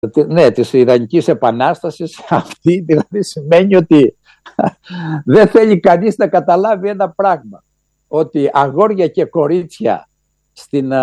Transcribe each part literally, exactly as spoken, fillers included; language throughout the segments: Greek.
Ναι, της Ιρανικής Επανάστασης. Αυτή δηλαδή σημαίνει ότι δεν θέλει κανείς να καταλάβει ένα πράγμα. Ότι αγόρια και κορίτσια στην,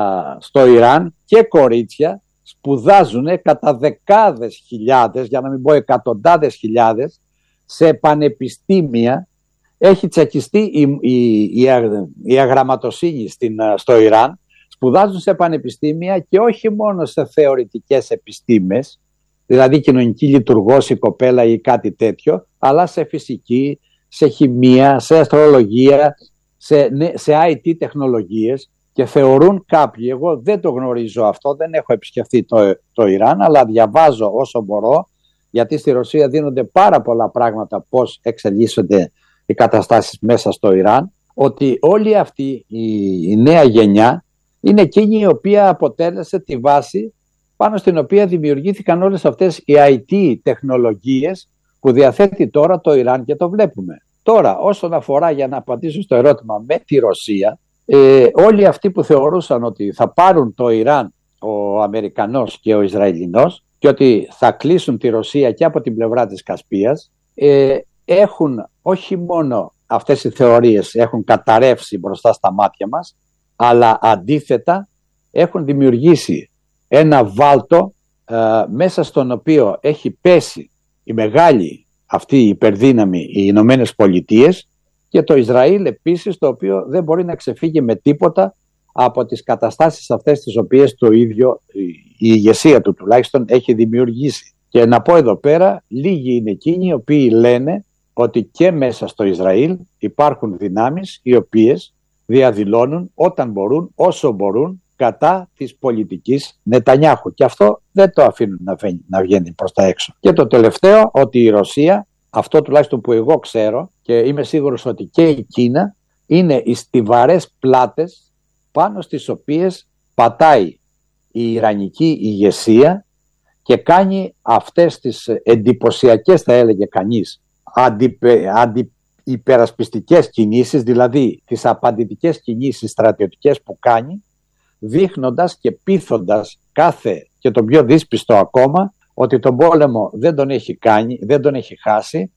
στο Ιράν και κορίτσια σπουδάζουν κατά δεκάδες χιλιάδες, για να μην πω εκατοντάδες χιλιάδες, σε πανεπιστήμια. Έχει τσακιστεί η, η, η, η αγραμματοσύνη στην, στο Ιράν. Σπουδάζουν σε πανεπιστήμια και όχι μόνο σε θεωρητικές επιστήμες, δηλαδή κοινωνική λειτουργός η κοπέλα ή κάτι τέτοιο, αλλά σε φυσική, σε χημεία, σε αστρολογία, σε, σε άι τι τεχνολογίες, και θεωρούν κάποιοι, εγώ δεν το γνωρίζω αυτό, δεν έχω επισκεφθεί το, το Ιράν, αλλά διαβάζω όσο μπορώ, γιατί στη Ρωσία δίνονται πάρα πολλά πράγματα πώς εξελίσσονται οι καταστάσεις μέσα στο Ιράν, ότι όλη αυτή η, η νέα γενιά είναι εκείνη η οποία αποτέλεσε τη βάση πάνω στην οποία δημιουργήθηκαν όλες αυτές οι άι τι τεχνολογίες που διαθέτει τώρα το Ιράν, και το βλέπουμε. Τώρα, όσον αφορά, για να απαντήσω στο ερώτημα με τη Ρωσία, ε, όλοι αυτοί που θεωρούσαν ότι θα πάρουν το Ιράν ο Αμερικανός και ο Ισραηλινός και ότι θα κλείσουν τη Ρωσία και από την πλευρά της Κασπίας, ε, έχουν όχι μόνο αυτές οι θεωρίες έχουν καταρρεύσει μπροστά στα μάτια μας, αλλά αντίθετα έχουν δημιουργήσει ένα βάλτο ε, μέσα στον οποίο έχει πέσει η μεγάλη αυτή η υπερδύναμη, οι Ηνωμένες Πολιτείες, και το Ισραήλ επίσης, το οποίο δεν μπορεί να ξεφύγει με τίποτα από τις καταστάσεις αυτές τις οποίες το ίδιο η ηγεσία του τουλάχιστον έχει δημιουργήσει. Και να πω εδώ πέρα, λίγοι είναι εκείνοι οι οποίοι λένε ότι και μέσα στο Ισραήλ υπάρχουν δυνάμεις οι οποίες διαδηλώνουν όταν μπορούν, όσο μπορούν, κατά της πολιτικής Νετανιάχου. Και αυτό δεν το αφήνουν να βγαίνει, να βγαίνει προς τα έξω. Και το τελευταίο, ότι η Ρωσία, αυτό τουλάχιστον που εγώ ξέρω και είμαι σίγουρος ότι και η Κίνα, είναι οι στιβαρές πλάτες πάνω στις οποίες πατάει η Ιρανική ηγεσία και κάνει αυτές τις εντυπωσιακές, θα έλεγε κανείς, αντιπε, αντι, υπερασπιστικές κινήσεις, δηλαδή τις απαντητικές κινήσεις στρατιωτικές που κάνει, δείχνοντας και πείθοντας κάθε και τον πιο δύσπιστο ακόμα ότι τον πόλεμο δεν τον έχει κάνει, δεν τον έχει χάσει,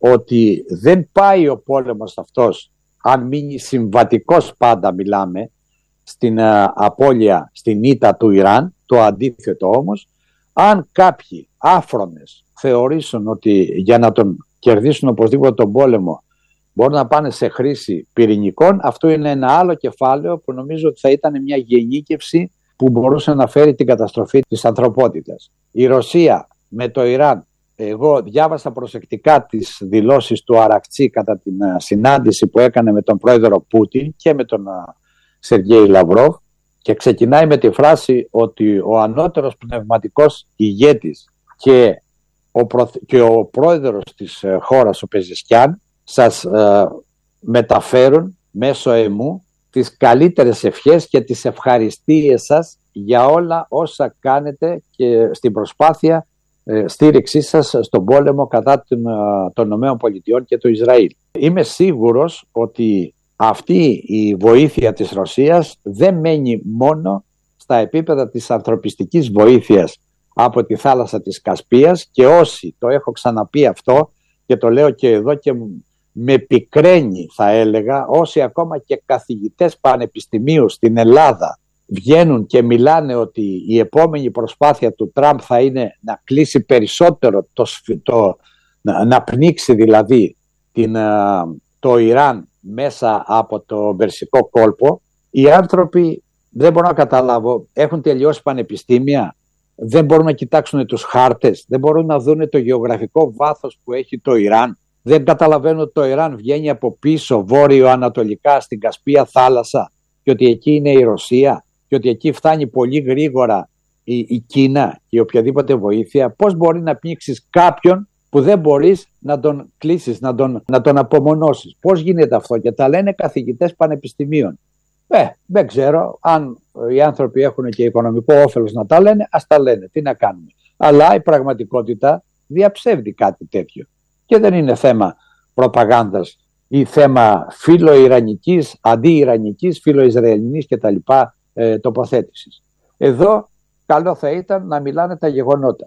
ότι δεν πάει ο πόλεμος αυτός, αν μείνει συμβατικός, πάντα μιλάμε, στην uh, απώλεια, στην ήττα του Ιράν. Το αντίθετο όμως, αν κάποιοι άφρονες θεωρήσουν ότι για να τον κερδίσουν οπωσδήποτε τον πόλεμο μπορούν να πάνε σε χρήση πυρηνικών, αυτό είναι ένα άλλο κεφάλαιο που νομίζω ότι θα ήταν μια γενίκευση που μπορούσε να φέρει την καταστροφή της ανθρωπότητας. Η Ρωσία με το Ιράν, εγώ διάβασα προσεκτικά τις δηλώσεις του Αρακτσί κατά την συνάντηση που έκανε με τον πρόεδρο Πούτιν και με τον Σεργέη Λαυρόβ, και ξεκινάει με τη φράση ότι ο ανώτερος πνευματικός ηγέτης και ο, προ... και ο πρόεδρος της χώρας, ο Πεζεσκιάν, σας ε, μεταφέρουν μέσω εμού τις καλύτερες ευχές και τις ευχαριστίες σας για όλα όσα κάνετε και στην προσπάθεια ε, στήριξής σας στον πόλεμο κατά των, των ΗΠΑ και του Ισραήλ. Είμαι σίγουρος ότι αυτή η βοήθεια της Ρωσίας δεν μένει μόνο στα επίπεδα της ανθρωπιστικής βοήθειας από τη θάλασσα της Κασπίας, και όσοι, το έχω ξαναπεί αυτό και το λέω και εδώ και με πικραίνει, θα έλεγα, όσοι ακόμα και καθηγητές πανεπιστημίου στην Ελλάδα βγαίνουν και μιλάνε ότι η επόμενη προσπάθεια του Τραμπ θα είναι να κλείσει περισσότερο το, το, να, να πνίξει δηλαδή την, το Ιράν μέσα από το Περσικό κόλπο, οι άνθρωποι δεν μπορώ να καταλάβω, έχουν τελειώσει πανεπιστήμια, δεν μπορούν να κοιτάξουν τους χάρτες, δεν μπορούν να δουν το γεωγραφικό βάθος που έχει το Ιράν, δεν καταλαβαίνουν ότι το Ιράν βγαίνει από πίσω βόρειο-ανατολικά στην Κασπία θάλασσα και ότι εκεί είναι η Ρωσία και ότι εκεί φτάνει πολύ γρήγορα η, η Κίνα και οποιαδήποτε βοήθεια. Πώς μπορεί να πνίξεις κάποιον που δεν μπορείς να τον κλείσεις, να τον, να τον απομονώσεις? Πώς γίνεται αυτό? Και τα λένε καθηγητές πανεπιστημίων. Ε, δεν ξέρω αν οι άνθρωποι έχουν και οικονομικό όφελος να τα λένε, ας τα λένε, τι να κάνουμε. Αλλά η πραγματικότητα διαψεύδει κάτι τέτοιο. Και δεν είναι θέμα προπαγάνδας ή θέμα φιλοϊρανικής, αντί-ιρανικής, φιλοϊσραηλινής κτλ. Ε, τοποθέτησης. Εδώ καλό θα ήταν να μιλάνε τα γεγονότα.